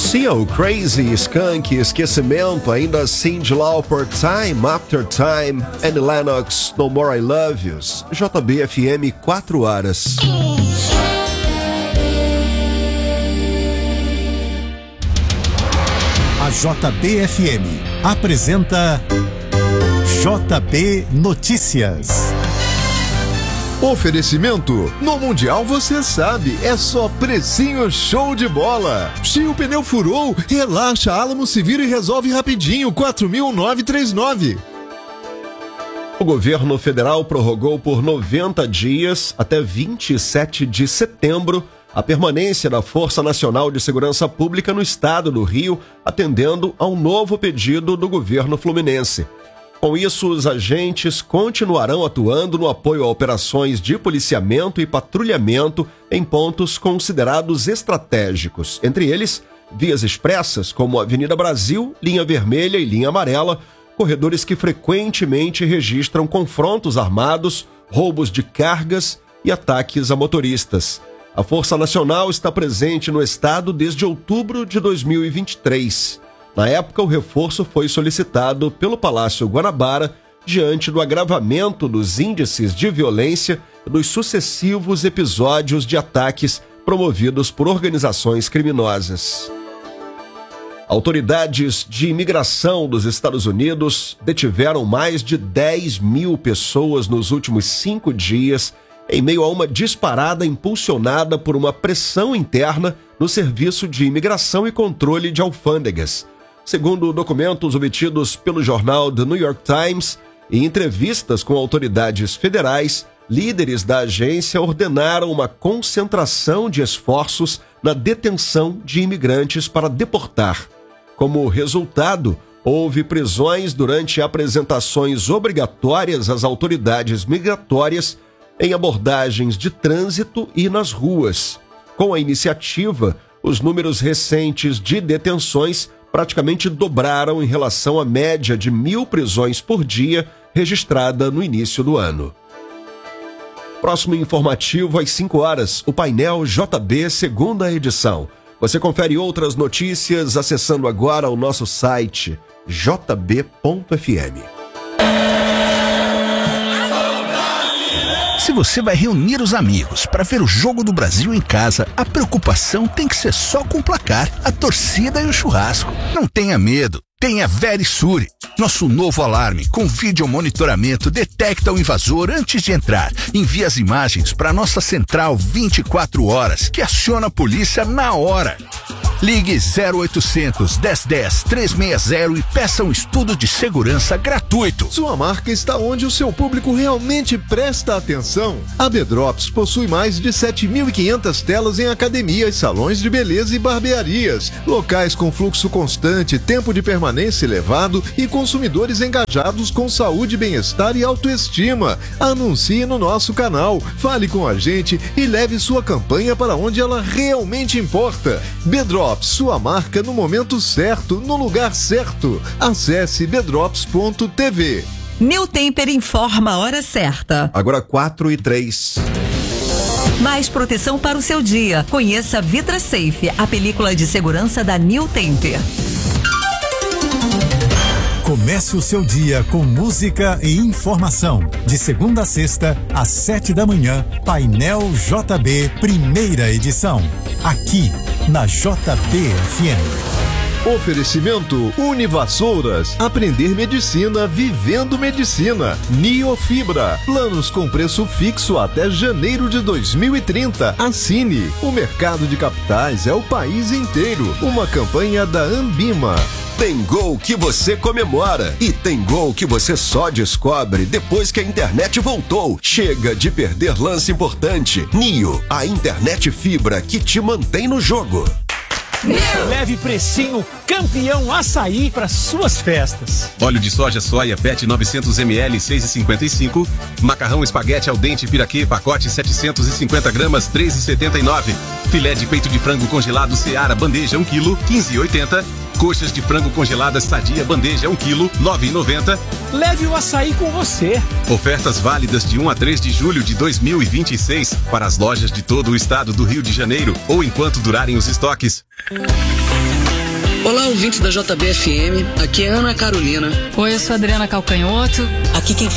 Seal, Crazy, Skunk, Esquecimento, ainda Cyndi Lauper, Time After Time, Annie Lennox, No More I Love Yous. JBFM, 4 horas. A JBFM apresenta JB Notícias. Oferecimento, no Mundial você sabe, é só precinho show de bola. Se o pneu furou, relaxa, Alamo se vira e resolve rapidinho, 4.939. O governo federal prorrogou por 90 dias, até 27 de setembro, a permanência da Força Nacional de Segurança Pública no estado do Rio, atendendo a um novo pedido do governo fluminense. Com isso, os agentes continuarão atuando no apoio a operações de policiamento e patrulhamento em pontos considerados estratégicos, entre eles, vias expressas como Avenida Brasil, Linha Vermelha e Linha Amarela, corredores que frequentemente registram confrontos armados, roubos de cargas e ataques a motoristas. A Força Nacional está presente no estado desde outubro de 2023. Na época, o reforço foi solicitado pelo Palácio Guanabara diante do agravamento dos índices de violência e dos sucessivos episódios de ataques promovidos por organizações criminosas. Autoridades de imigração dos Estados Unidos detiveram mais de 10 mil pessoas nos últimos 5 dias, em meio a uma disparada impulsionada por uma pressão interna no Serviço de Imigração e Controle de Alfândegas. Segundo documentos obtidos pelo jornal The New York Times e entrevistas com autoridades federais, líderes da agência ordenaram uma concentração de esforços na detenção de imigrantes para deportar. Como resultado, houve prisões durante apresentações obrigatórias às autoridades migratórias em abordagens de trânsito e nas ruas. Com a iniciativa, os números recentes de detenções praticamente dobraram em relação à média de 1.000 prisões por dia registrada no início do ano. Próximo informativo às 5 horas, o painel JB, segunda edição. Você confere outras notícias acessando agora o nosso site jb.fm. Se você vai reunir os amigos para ver o Jogo do Brasil em casa, a preocupação tem que ser só com o placar, a torcida e o churrasco. Não tenha medo, tenha Verisure. Nosso novo alarme com vídeo monitoramento detecta o invasor antes de entrar. Envia as imagens para nossa central 24 horas, que aciona a polícia na hora. Ligue 0800 1010 360 e peça um estudo de segurança gratuito. Sua marca está onde o seu público realmente presta atenção. A B-Drops possui mais de 7.500 telas em academias, salões de beleza e barbearias, locais com fluxo constante, tempo de permanência elevado e consumidores engajados com saúde, bem-estar e autoestima. Anuncie no nosso canal, fale com a gente e leve sua campanha para onde ela realmente importa. B-Drops, sua marca no momento certo, no lugar certo. Acesse bdrops.tv. New Temper informa a hora certa. Agora 4:03. Mais proteção para o seu dia. Conheça Vitra Safe, a película de segurança da New Temper. Comece o seu dia com música e informação. De segunda a sexta, às 7 da manhã, Painel JB, primeira edição. Aqui, na JBFM. Oferecimento Univassouras. Aprender medicina vivendo medicina. Niofibra. Planos com preço fixo até janeiro de 2030. Assine. O mercado de capitais é o país inteiro. Uma campanha da Ambima. Tem gol que você comemora e tem gol que você só descobre depois que a internet voltou. Chega de perder lance importante. Nio, a internet fibra que te mantém no jogo. Leve precinho campeão açaí para suas festas. Óleo de soja Soia PET 900 ml 6,55. Macarrão espaguete al dente Piraquê pacote 750 gramas 3,79. Filé de peito de frango congelado Seara bandeja 1 kg 15,80. Coxas de frango congeladas Sadia bandeja 1 kg 9,90. Leve o açaí com você. Ofertas válidas de 1 a 3 de julho de 2026 para as lojas de todo o estado do Rio de Janeiro ou enquanto durarem os estoques. Olá, ouvintes da JBFM. Aqui é Ana Carolina. Oi, eu sou Adriana Calcanhoto. Aqui quem